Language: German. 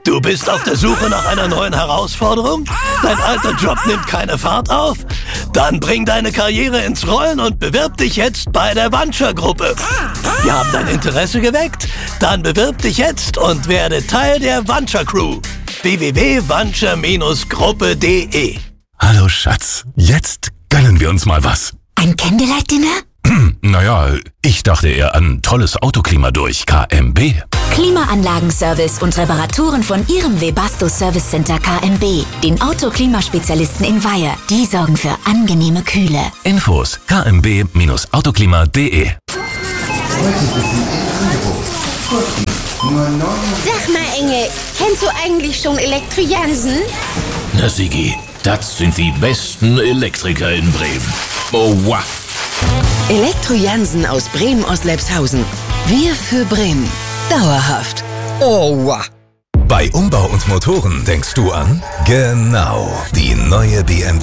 Du bist auf der Suche nach einer neuen Herausforderung? Dein alter Job nimmt keine Fahrt auf? Dann bring deine Karriere ins Rollen und bewirb dich jetzt bei der Vanture-Gruppe. Wir haben dein Interesse geweckt? Dann bewirb dich jetzt und werde Teil der Vanture-Crew. www.vanture-gruppe.de. Hallo Schatz, jetzt gönnen wir uns mal was. Ein Candlelight-Dinner? Naja, ich dachte eher an tolles Autoklima durch KMB. Klimaanlagenservice und Reparaturen von Ihrem Webasto Service Center KMB, den Autoklimaspezialisten in Weihe. Die sorgen für angenehme Kühle. Infos kmb-autoklima.de. Sag mal, Engel, kennst du eigentlich schon Elektro-Jansen? Na Sigi, das sind die besten Elektriker in Bremen. Oh, wow. Elektro-Jansen aus Bremen-Oslepshausen. Wir für Bremen. Dauerhaft. Oh, wow. Bei Umbau und Motoren denkst du an? Genau, die neue BMW